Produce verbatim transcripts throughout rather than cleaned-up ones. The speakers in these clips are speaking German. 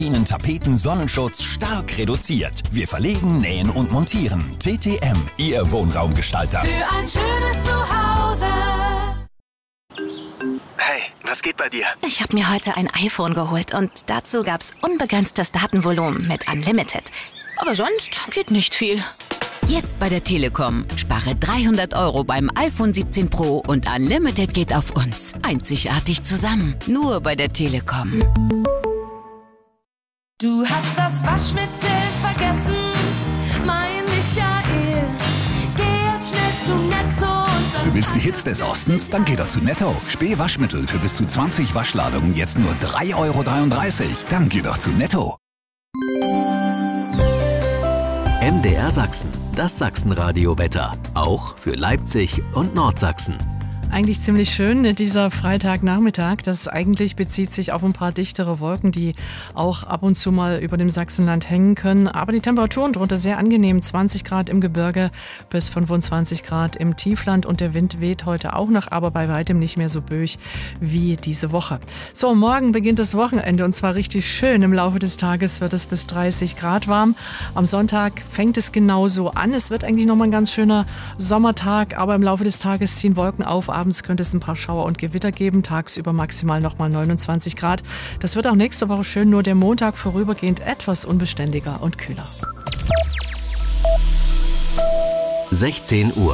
Ihnen Tapeten Sonnenschutz stark reduziert. Wir verlegen, nähen und montieren. T T M, Ihr Wohnraumgestalter. Für ein schönes Zuhause. Hey, was geht bei dir? Ich habe mir heute ein iPhone geholt und dazu gab's unbegrenztes Datenvolumen mit Unlimited. Aber sonst geht nicht viel. Jetzt bei der Telekom. Spare dreihundert Euro beim iPhone siebzehn Pro und Unlimited geht auf uns. Einzigartig zusammen. Nur bei der Telekom. Du hast das Waschmittel vergessen, mein Michael. Geh jetzt schnell zu Netto und dann... Du willst die Hits des Ostens? Dann geh doch zu Netto. Späh-Waschmittel für bis zu zwanzig Waschladungen jetzt nur drei Euro dreiunddreißig. Dann geh doch zu Netto. M D R Sachsen, das Sachsenradio-Wetter. Auch für Leipzig und Nordsachsen. Eigentlich ziemlich schön, ne, dieser Freitagnachmittag. Das eigentlich bezieht sich auf ein paar dichtere Wolken, die auch ab und zu mal über dem Sachsenland hängen können. Aber die Temperaturen drunter sehr angenehm. zwanzig Grad im Gebirge bis fünfundzwanzig Grad im Tiefland. Und der Wind weht heute auch noch, aber bei weitem nicht mehr so böig wie diese Woche. So, morgen beginnt das Wochenende und zwar richtig schön. Im Laufe des Tages wird es bis dreißig Grad warm. Am Sonntag fängt es genauso an. Es wird eigentlich nochmal ein ganz schöner Sommertag, aber im Laufe des Tages ziehen Wolken auf. Abends könnte es ein paar Schauer und Gewitter geben, tagsüber maximal nochmal neunundzwanzig Grad. Das wird auch nächste Woche schön, nur der Montag vorübergehend etwas unbeständiger und kühler. sechzehn Uhr.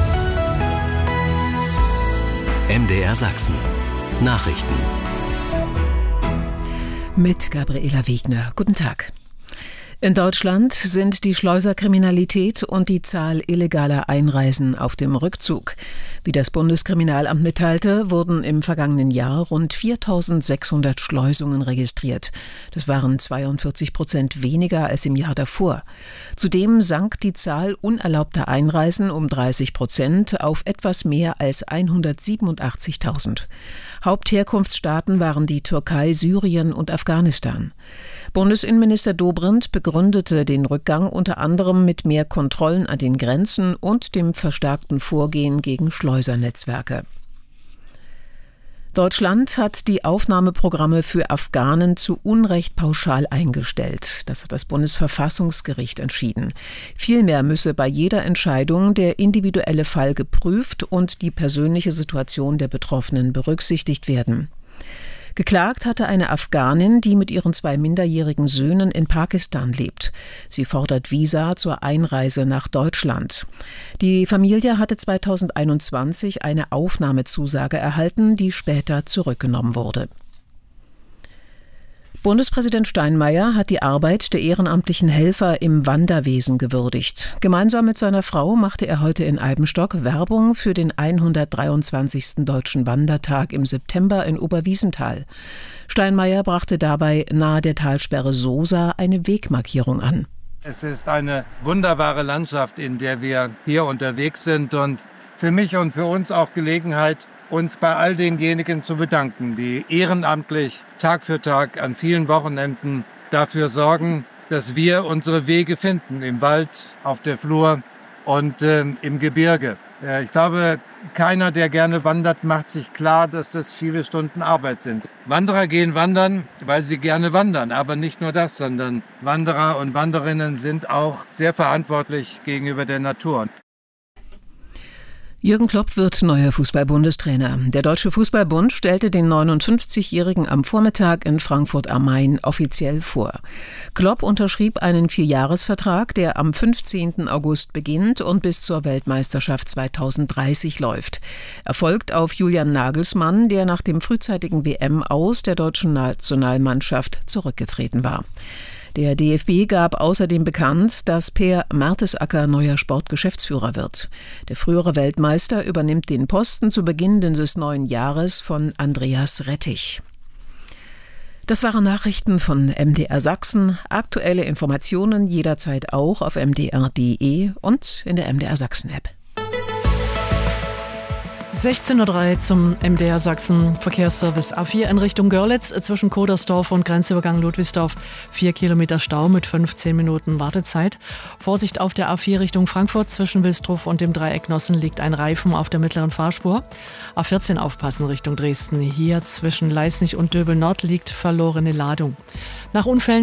M D R Sachsen. Nachrichten. Mit Gabriela Wegner. Guten Tag. In Deutschland sind die Schleuserkriminalität und die Zahl illegaler Einreisen auf dem Rückzug. Wie das Bundeskriminalamt mitteilte, wurden im vergangenen Jahr rund viertausendsechshundert Schleusungen registriert. Das waren zweiundvierzig Prozent weniger als im Jahr davor. Zudem sank die Zahl unerlaubter Einreisen um dreißig Prozent auf etwas mehr als hundertsiebenundachtzigtausend. Hauptherkunftsstaaten waren die Türkei, Syrien und Afghanistan. Bundesinnenminister Dobrindt begründete den Rückgang unter anderem mit mehr Kontrollen an den Grenzen und dem verstärkten Vorgehen gegen Schleusernetzwerke. Deutschland hat die Aufnahmeprogramme für Afghanen zu Unrecht pauschal eingestellt. Das hat das Bundesverfassungsgericht entschieden. Vielmehr müsse bei jeder Entscheidung der individuelle Fall geprüft und die persönliche Situation der Betroffenen berücksichtigt werden. Geklagt hatte eine Afghanin, die mit ihren zwei minderjährigen Söhnen in Pakistan lebt. Sie fordert Visa zur Einreise nach Deutschland. Die Familie hatte zweitausendeinundzwanzig eine Aufnahmezusage erhalten, die später zurückgenommen wurde. Bundespräsident Steinmeier hat die Arbeit der ehrenamtlichen Helfer im Wanderwesen gewürdigt. Gemeinsam mit seiner Frau machte er heute in Eibenstock Werbung für den hundertdreiundzwanzigsten Deutschen Wandertag im September in Oberwiesenthal. Steinmeier brachte dabei nahe der Talsperre Sosa eine Wegmarkierung an. Es ist eine wunderbare Landschaft, in der wir hier unterwegs sind und für mich und für uns auch Gelegenheit, uns bei all denjenigen zu bedanken, die ehrenamtlich Tag für Tag an vielen Wochenenden dafür sorgen, dass wir unsere Wege finden, im Wald, auf der Flur und äh, im Gebirge. Ja, ich glaube, keiner, der gerne wandert, macht sich klar, dass das viele Stunden Arbeit sind. Wanderer gehen wandern, weil sie gerne wandern, aber nicht nur das, sondern Wanderer und Wanderinnen sind auch sehr verantwortlich gegenüber der Natur. Jürgen Klopp wird neuer Fußball-Bundestrainer. Der Deutsche Fußballbund stellte den neunundfünfzigjährigen am Vormittag in Frankfurt am Main offiziell vor. Klopp unterschrieb einen Vierjahresvertrag, der am fünfzehnten August beginnt und bis zur Weltmeisterschaft zweitausenddreißig läuft. Er folgt auf Julian Nagelsmann, der nach dem frühzeitigen W M-Aus der deutschen Nationalmannschaft zurückgetreten war. Der D F B gab außerdem bekannt, dass Per Mertesacker neuer Sportgeschäftsführer wird. Der frühere Weltmeister übernimmt den Posten zu Beginn des neuen Jahres von Andreas Rettich. Das waren Nachrichten von M D R Sachsen. Aktuelle Informationen jederzeit auch auf m d r punkt d e und in der M D R Sachsen App. sechzehn Uhr drei zum M D R Sachsen Verkehrsservice. A vier in Richtung Görlitz zwischen Kodersdorf und Grenzübergang Ludwigsdorf. Vier Kilometer Stau mit fünfzehn Minuten Wartezeit. Vorsicht auf der A vier Richtung Frankfurt zwischen Wilsdruff und dem Dreieck Nossen liegt ein Reifen auf der mittleren Fahrspur. A vierzehn aufpassen Richtung Dresden. Hier zwischen Leisnig und Döbel Nord liegt verlorene Ladung. Nach Unfällen